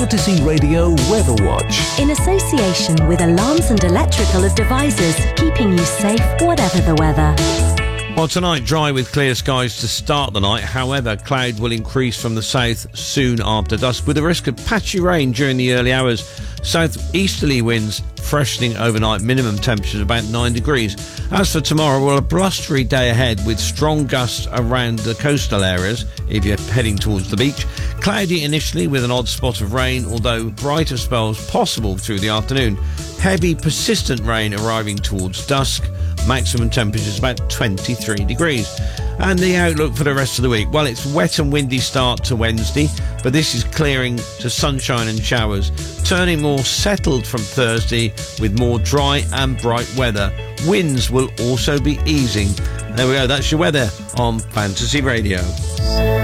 Fantasy Radio Weather Watch. In association with Alarms and Electrical Devices, keeping you safe whatever the weather. Well, tonight, dry with clear skies to start the night. However, cloud will increase from the south soon after dusk, with a risk of patchy rain during the early hours. Southeasterly winds freshening overnight, minimum temperatures about 9 degrees. As for tomorrow, well, a blustery day ahead with strong gusts around the coastal areas if you're heading towards the beach. Cloudy initially with an odd spot of rain, although brighter spells possible through the afternoon. Heavy, persistent rain arriving towards dusk. Maximum temperatures about 23 degrees. And the outlook for the rest of the week. Well, it's wet and windy start to Wednesday, but this is clearing to sunshine and showers, turning more settled from Thursday with more dry and bright weather. Winds will also be easing. There we go, that's your weather on Fantasy Radio.